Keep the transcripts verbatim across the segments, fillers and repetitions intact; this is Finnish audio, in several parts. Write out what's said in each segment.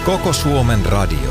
Koko Suomen radio.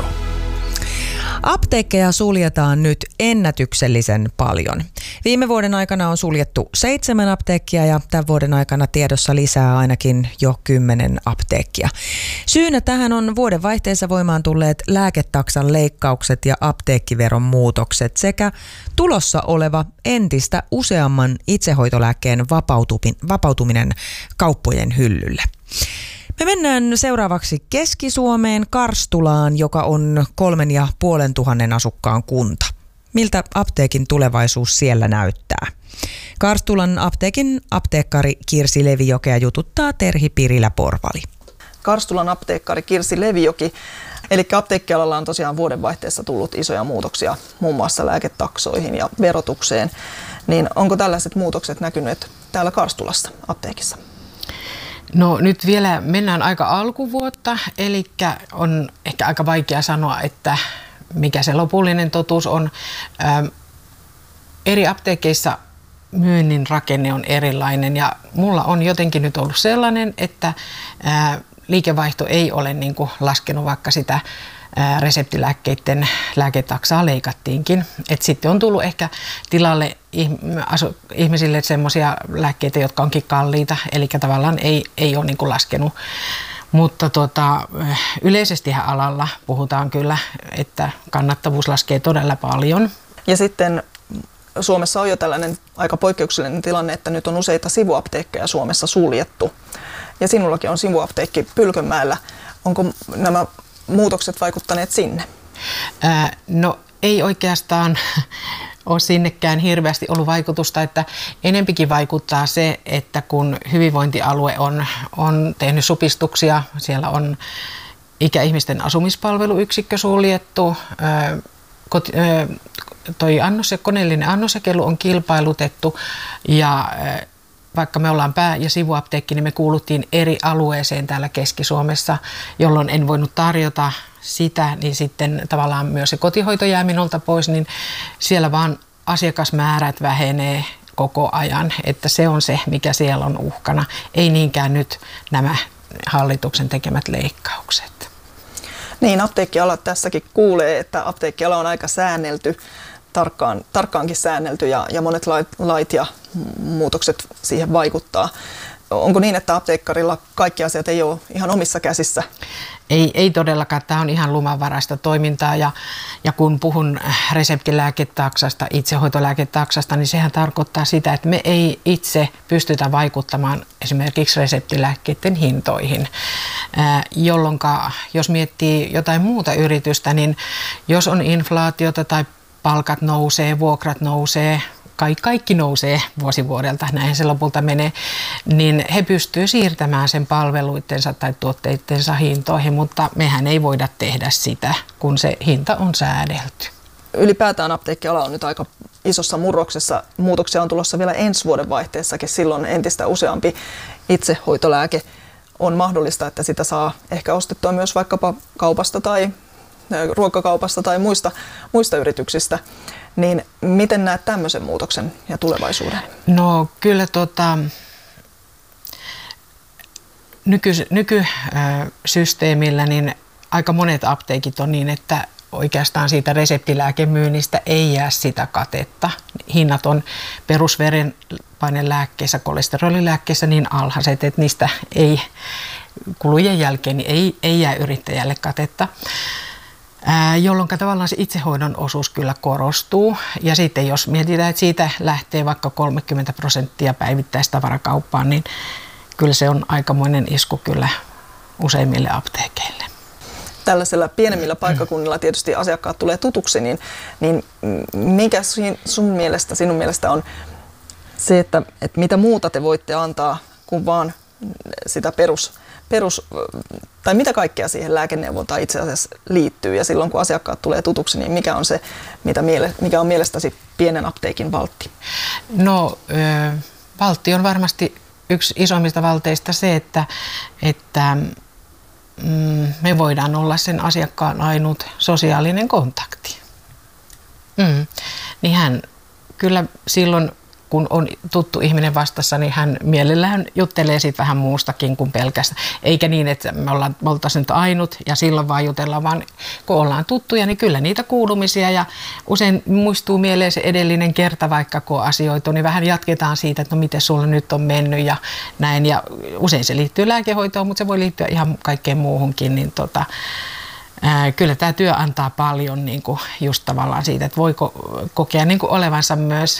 Apteekkeja suljetaan nyt ennätyksellisen paljon. Viime vuoden aikana on suljettu seitsemän apteekkia ja tämän vuoden aikana tiedossa lisää ainakin jo kymmenen apteekkia. Syynä tähän on vuodenvaihteessa voimaan tulleet lääketaksan leikkaukset ja apteekkiveron muutokset sekä tulossa oleva entistä useamman itsehoitolääkkeen vapautuminen kauppojen hyllylle. Me mennään seuraavaksi Keski-Suomeen Karstulaan, joka on kolmen ja puolen tuhannen asukkaan kunta. Miltä apteekin tulevaisuus siellä näyttää? Karstulan apteekin apteekkari Kirsi Levijokea jututtaa Terhi Pirilä-Porvali. Karstulan apteekkari Kirsi Levijoki, eli apteekkialalla on tosiaan vuodenvaihteessa tullut isoja muutoksia muun muassa lääketaksoihin ja verotukseen. Niin onko tällaiset muutokset näkyneet täällä Karstulassa apteekissa? No nyt vielä mennään aika alkuvuotta, eli on ehkä aika vaikea sanoa, että mikä se lopullinen totuus on. Ä, eri apteekeissa myynnin rakenne on erilainen ja mulla on jotenkin nyt ollut sellainen, että ä, liikevaihto ei ole niin kuin laskenut, vaikka sitä ä, reseptilääkkeiden lääketaksaa leikattiinkin. Et sitten on tullut ehkä tilalle ihmisille semmoisia lääkkeitä, jotka onkin kalliita, eli tavallaan ei, ei ole niin kuin laskenut. Mutta tuota, yleisestihän alalla puhutaan kyllä, että kannattavuus laskee todella paljon. Ja sitten Suomessa on jo tällainen aika poikkeuksellinen tilanne, että nyt on useita sivuapteekkeja Suomessa suljettu. Ja sinullakin on sivuapteekki Pylkönmäellä. Onko nämä muutokset vaikuttaneet sinne? Ää, no ei oikeastaan ole sinnekään hirveästi ollut vaikutusta, että enempikin vaikuttaa se, että kun hyvinvointialue on, on tehnyt supistuksia, siellä on ikäihmisten asumispalveluyksikkö suljettu, ää, koti, ää, toi annos, koneellinen annosjakelu on kilpailutettu ja ää, vaikka me ollaan pää- ja sivuapteekki, niin me kuuluttiin eri alueeseen täällä Keski-Suomessa, jolloin en voinut tarjota sitä, niin sitten tavallaan myös se kotihoito jää minulta pois, niin siellä vaan asiakasmäärät vähenee koko ajan, että se on se, mikä siellä on uhkana. Ei niinkään nyt nämä hallituksen tekemät leikkaukset. Niin, apteekkiala tässäkin kuulee, että apteekkiala on aika säännelty, tarkkaan, tarkkaankin säännelty ja, ja monet lait, lait ja muutokset siihen vaikuttaa. Onko niin, että apteekkarilla kaikki asiat ei ole ihan omissa käsissä? Ei, ei todellakaan. Tämä on ihan luvanvaraista toimintaa ja, ja kun puhun reseptilääketaksasta, itsehoitolääketaksasta, niin sehän tarkoittaa sitä, että me ei itse pystytä vaikuttamaan esimerkiksi reseptilääkkeiden hintoihin, jolloin jos miettii jotain muuta yritystä, niin jos on inflaatiota tai palkat nousee, vuokrat nousee, kaikki nousee vuosi vuodelta, näin se lopulta menee, niin he pystyvät siirtämään sen palveluittensa tai tuotteittensa hintoihin, mutta mehän ei voida tehdä sitä, kun se hinta on säädelty. Ylipäätään apteekkiala on nyt aika isossa murroksessa. Muutoksia on tulossa vielä ensi vuoden vaihteessakin. Silloin entistä useampi itsehoitolääke on mahdollista, että sitä saa ehkä ostettua myös vaikkapa kaupasta tai ruokakaupasta tai muista, muista yrityksistä. Niin miten näet tämmöisen muutoksen ja tulevaisuuden? No kyllä tota, nyky, nykysysteemillä niin aika monet apteekit on niin, että oikeastaan siitä reseptilääkemyynnistä ei jää sitä katetta. Hinnat on perusverenpainelääkkeissä, kolesterolilääkkeissä niin alhaiset, että niistä ei kulujen jälkeen niin ei, ei jää yrittäjälle katetta. Jolloin tavallaan se itsehoidon osuus kyllä korostuu. Ja sitten jos mietitään, että siitä lähtee vaikka kolmekymmentä prosenttia päivittäistavarakauppaan, niin kyllä se on aikamoinen isku kyllä useimmille apteekeille. Tällaisella pienemmillä paikkakunnilla tietysti asiakkaat tulee tutuksi, niin, niin mikä sun mielestä, sinun mielestä on se, että, että mitä muuta te voitte antaa kuin vaan sitä perus, perus tai mitä kaikkea siihen lääkeneuvontaan itse asiassa liittyy ja silloin kun asiakkaat tulee tutuksi, niin mikä on se, mitä miele, mikä on mielestäsi pienen apteekin valtti? No ö, valtti on varmasti yksi isommista valteista se, että, että mm, me voidaan olla sen asiakkaan ainut sosiaalinen kontakti. Mm. Niin hän kyllä silloin kun on tuttu ihminen vastassa, niin hän mielellään juttelee siitä vähän muustakin kuin pelkästään. Eikä niin, että me ollaan, me oltaisiin nyt ainut ja silloin vaan jutellaan, vaan kun ollaan tuttuja, niin kyllä niitä kuulumisia ja usein muistuu mieleen se edellinen kerta, vaikka kun on asioitu, niin vähän jatketaan siitä, että no miten sulla nyt on mennyt ja näin. Ja usein se liittyy lääkehoitoon, mutta se voi liittyä ihan kaikkeen muuhunkin, niin tota, ää, kyllä tämä työ antaa paljon niin kuin just tavallaan siitä, että voi ko- kokea niin kuin olevansa myös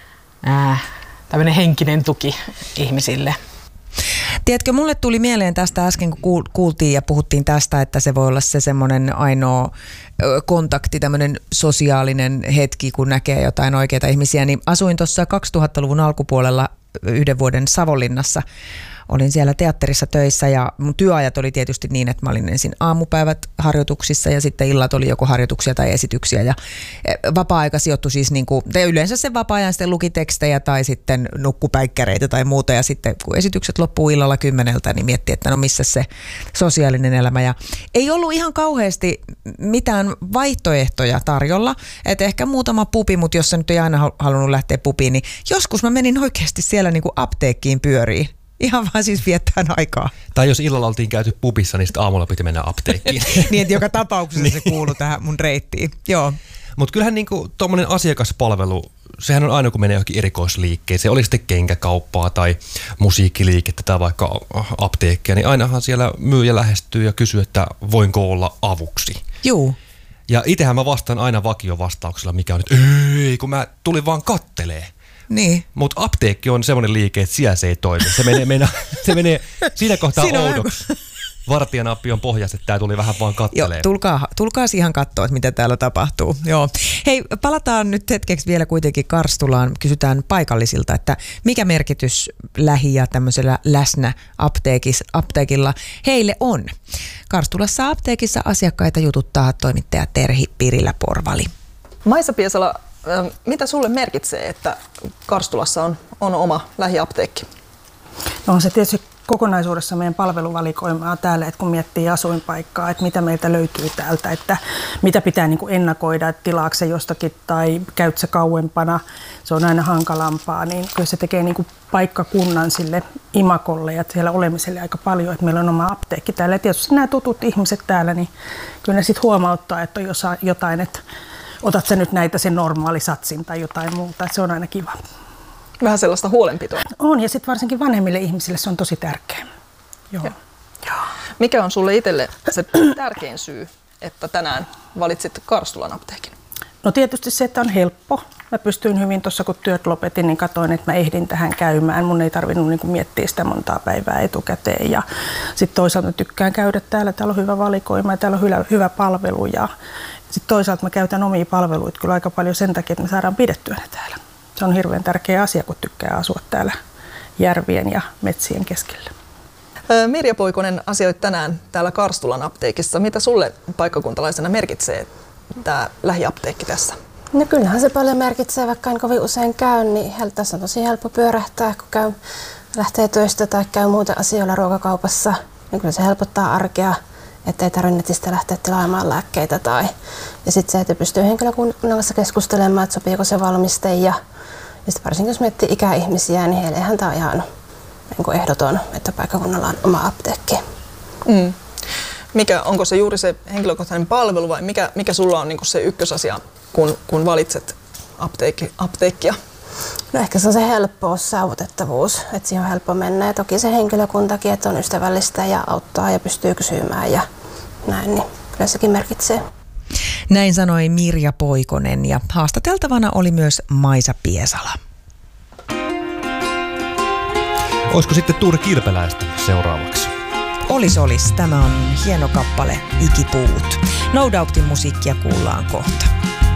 ää, tämmöinen henkinen tuki ihmisille. Tiedätkö, mulle tuli mieleen tästä äsken, kun kuultiin ja puhuttiin tästä, että se voi olla se semmoinen ainoa kontakti, tämmöinen sosiaalinen hetki, kun näkee jotain oikeita ihmisiä, niin asuin tuossa kaksituhattaluvun alkupuolella yhden vuoden Savonlinnassa. Olin siellä teatterissa töissä ja mun työajat oli tietysti niin, että mä olin ensin aamupäivät harjoituksissa ja sitten illat oli joko harjoituksia tai esityksiä. Ja vapaa-aika sijoittui siis niin kuin, yleensä sen vapaa-ajan sitten luki tekstejä tai sitten nukkupäikkäreitä tai muuta. Ja sitten kun esitykset loppuu illalla kymmeneltä, niin miettii, että no missä se sosiaalinen elämä. Ja ei ollut ihan kauheasti mitään vaihtoehtoja tarjolla. Että ehkä muutama pubi, mutta jos sä nyt ei aina halunnut lähteä pubiin, niin joskus mä menin oikeasti siellä niin kuin apteekkiin pyöriin. Ihan vaan siis viettään aikaa. Tai jos illalla oltiin käyty pubissa, niin sitten aamulla piti mennä apteekkiin. Niin, että joka tapauksessa se kuului tähän mun reittiin. Joo. Mutta kyllähän niinku tuommoinen asiakaspalvelu, sehän on aina kun menee johonkin erikoisliikkeeseen, oli sitten kenkäkauppaa tai musiikkiliikettä tai vaikka apteekkia, niin ainahan siellä myyjä lähestyy ja kysyy, että voinko olla avuksi. Juu. Ja itsehän mä vastaan aina vakiovastauksella, mikä on nyt, ei kun mä tulin vaan kattelee. Niin. Mutta apteekki on semmoinen liike, että siellä se ei toimi. Se menee, mennä, se menee siinä kohtaa siinä oudoksi. Vartijanappi on pohjassa, että tämä tuli vähän vaan kattelemaan. Joo, tulkaa, tulkaa ihan katsoa, että mitä täällä tapahtuu. Joo. Hei, palataan nyt hetkeksi vielä kuitenkin Karstulaan. Kysytään paikallisilta, että mikä merkitys lähi- ja tämmöisellä läsnä apteekilla heille on. Karstulassa apteekissa asiakkaita jututtaa toimittaja Terhi Pirilä-Porvali. Maisa Piesala, mitä sulle merkitsee, että Karstulassa on, on oma lähiapteekki? No on se tietysti kokonaisuudessa meidän palveluvalikoimaa täällä, että kun miettii asuinpaikkaa, että mitä meiltä löytyy täältä, että mitä pitää niin kuin ennakoida, että tilaatko se jostakin tai käyt se kauempana, se on aina hankalampaa, niin kyllä se tekee niin kuin paikkakunnan sille imakolle ja siellä olemiselle aika paljon, että meillä on oma apteekki täällä. Ja tietysti nämä tutut ihmiset täällä, niin kyllä ne sitten huomauttaa, että on jotain, että otat sä nyt näitä sen normaali satsin tai jotain muuta, että se on aina kiva. Vähän sellaista huolenpitoa. On, ja sitten varsinkin vanhemmille ihmisille se on tosi tärkeä. Joo. Joo. Mikä on sulle itselle se tärkein syy, että tänään valitsit Karstulan apteekin? No tietysti se, että on helppo. Mä pystyin hyvin tuossa, kun työt lopetin, niin katsoin, että mä ehdin tähän käymään. Mun ei tarvinnut niin kuin miettiä sitä montaa päivää etukäteen. Ja sitten toisaalta tykkään käydä täällä. Täällä on hyvä valikoima ja täällä on hyvä, hyvä palvelu. Ja sitten toisaalta mä käytän omia palveluita kyllä aika paljon sen takia, että me saadaan pidettyä ne täällä. Se on hirveän tärkeä asia, kun tykkää asua täällä järvien ja metsien keskellä. Mirja Poikonen, asioit tänään täällä Karstulan apteekissa. Mitä sulle paikkakuntalaisena merkitsee tämä lähiapteekki tässä? No kyllähän se paljon merkitsee, vaikka en kovin usein käy, niin tässä on tosi helppo pyörähtää, kun käy, lähtee töistä tai käy muuten asioilla ruokakaupassa. Niin kyllä se helpottaa arkea, ettei tarvitse netistä lähteä tilaamaan lääkkeitä. Tai... Ja sitten se, että pystyy henkilökunnan kanssa keskustelemaan, että sopiiko se valmiste. Ja, ja sitten varsinkin jos miettii ikäihmisiä, niin heillehän tämä on ihan niin ehdoton, että paikkakunnalla on oma apteekki. Mm. Mikä, onko se juuri se henkilökohtainen palvelu vai mikä, mikä sulla on niin se ykkösasia, kun, kun valitset apteekki, apteekkia? No ehkä se on se helppous, saavutettavuus, että siihen on helppo mennä. Ja toki se henkilökuntakin, että on ystävällistä ja auttaa ja pystyy kysymään ja näin, niin kyllä sekin merkitsee. Näin sanoi Mirja Poikonen ja haastateltavana oli myös Maisa Piesala. Olisiko sitten Tuuri Kirpeläistä seuraavaksi? Olis olis, tämä on hieno kappale Ikipuut. No Doubtin musiikkia kuullaan kohta.